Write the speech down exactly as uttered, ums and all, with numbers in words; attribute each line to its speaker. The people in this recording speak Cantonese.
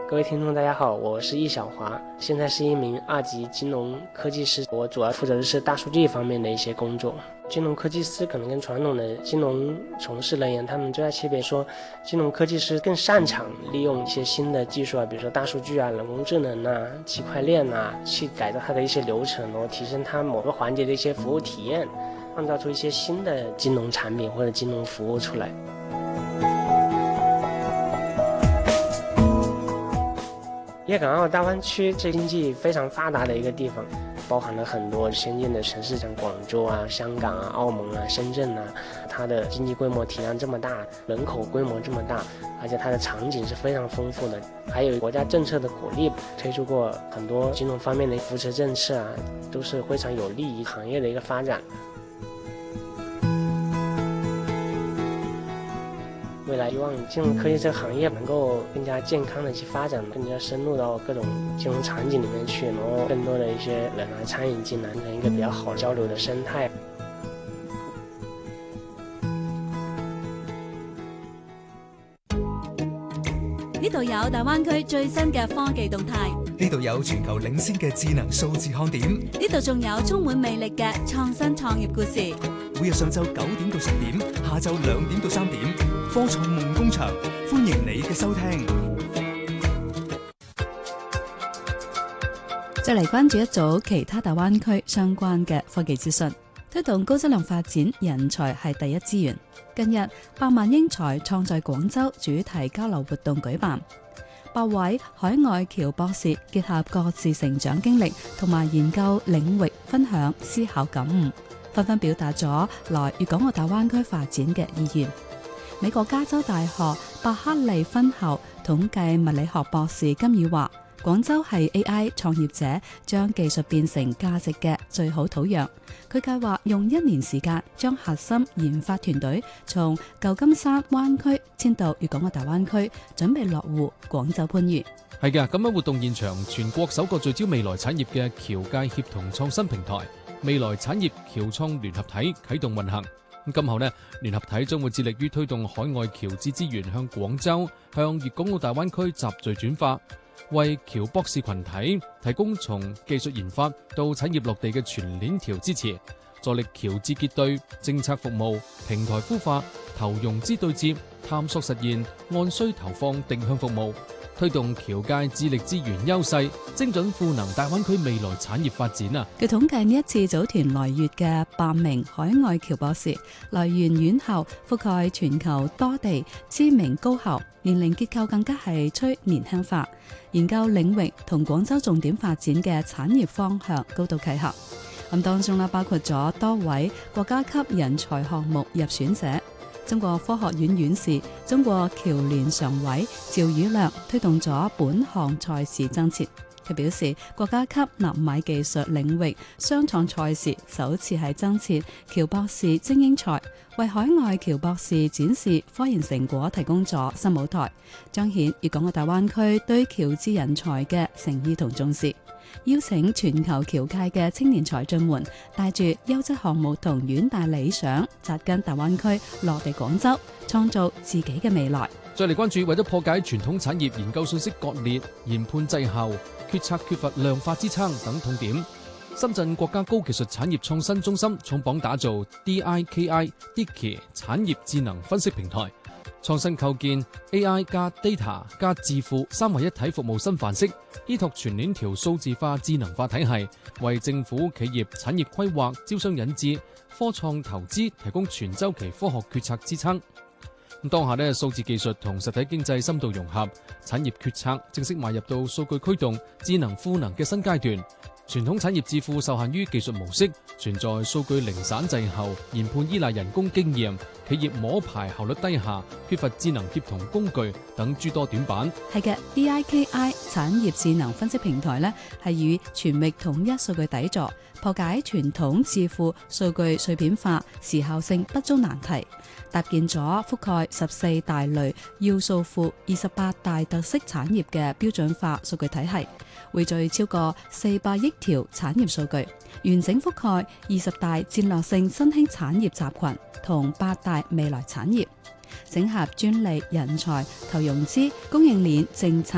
Speaker 1: 各位听众大家好，我是易小华，现在是一名二级金融科技师，我主要负责的是大数据方面的一些工作。金融科技师可能跟传统的金融从事人员，他们最大区别说，金融科技师更擅长利用一些新的技术啊，比如说大数据啊、人工智能啊、区块链啊，去改造它的一些流程，然后提升它某个环节的一些服务体验，创造出一些新的金融产品或者金融服务出来。粤港澳大湾区是经济非常发达的一个地方，包含了很多先进的城市，像广州啊、香港啊、澳门啊、深圳啊，它的经济规模体量这么大，人口规模这么大，而且它的场景是非常丰富的，还有国家政策的鼓励，推出过很多金融方面的扶持政策啊，都是非常有利于行业的一个发展。未来希望金融科技这个行业能够更加健康的去发展，更加深入到各种金融场景里面去，然后更多的一些人来参与进来，形成一个比较好交流的生态。
Speaker 2: 呢度有大灣區最新嘅科技動態，
Speaker 3: 呢度有全球領先嘅智能數字看點，
Speaker 2: 呢度仲有充滿魅力嘅創新創業故事。
Speaker 3: 每日上晝九點到十點，下晝兩點到三點，科創夢工場，歡迎你嘅收聽。
Speaker 4: 再嚟關注一組其他大灣區相關嘅科技資訊。推動高質量發展，人才係第一資源。近日，百萬英才創在廣州主題交流活動舉辦，八位海外僑博士結合各自成長經歷同埋研究領域，分享思考感悟，紛紛表達咗來粵港澳大灣區發展嘅意願。美國加州大學伯克利分校統計物理學博士金宇話，廣州係 A I 創業者將技術變成價值嘅最好土壤。佢計劃用一年時間將核心研發團隊從舊金山灣區遷到粵港澳大灣區，準備落戶廣州番禺。
Speaker 5: 係嘅，咁喺活動現場，全國首個聚焦未來產業嘅僑界協同創新平台未來產業僑創聯合體啟動運行。咁今後呢，聯合體將會致力於推動海外僑智資源向廣州、向粵港澳大灣區集聚轉化，為僑博士群體提供從技術研發到產業落地嘅全鏈條支持，助力僑智結對、政策服務、平台孵化、投融資對接、探索實現、按需投放定向服務，推動僑界智力資源優勢，精準賦能大灣區未來產業發展啊！
Speaker 4: 據統計，呢一次組團來粵嘅八名海外僑博士，來源院校覆蓋全球多地知名高校，年齡結構更加係趨年輕化，研究領域同廣州重點發展嘅產業方向高度契合。咁當中啦，包括咗多位國家級人才項目入選者。中國科學院院士、中國僑聯常委趙宇亮推動咗本項賽事增設。佢表示，國家級納米技術領域雙創賽事首次係增設僑博士精英賽，為海外僑博士展示科研成果提供咗新舞台，彰顯粵港澳大灣區對僑智人才嘅誠意同重視。邀請全球僑界嘅青年才俊們帶住優質項目同遠大理想，扎根大灣區，落地廣州，創造自己嘅未來。
Speaker 5: 再嚟關注，為咗破解傳統產業研究信息割裂、研判滯後、決策缺乏量化支撐等痛點，深圳國家高技術產業創新中心重磅打造 D I K I-Diki 產業智能分析平台，創新構建 A I 加 Data 加智庫三位一體服務新範式，依託全鏈條數字化智能化體系，為政府企業產業規劃、招商引資、科創投資提供全週期科學決策支撐。咁當下呢，數字技術同實體經濟深度融合，產業決策正式邁入到數據驅動、智能賦能嘅新階段。傳統產業智庫受限於技術模式，存在數據零散滯後、研判依賴人工經驗、企業摸排效率低下、缺乏智能協同工具等諸多短板。
Speaker 4: 係嘅 ，D I K I 產業智能分析平台呢係與全域統一數據底座，破解傳統智庫數據碎片化、時效性不足難題，搭建咗覆蓋十四大類要素庫、二十八大特色產業嘅標準化數據體系，匯聚超過四百億條產業數據，完整覆蓋二十大戰略性新興產業集群同八大未來產業，整合專利、人才、投融資、供應鏈、政策